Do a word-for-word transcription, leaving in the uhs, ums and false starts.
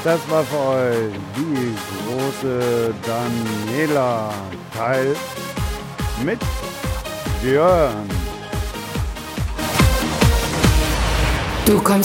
Das war für euch die große Daniela Teil mit Björn. Du kommst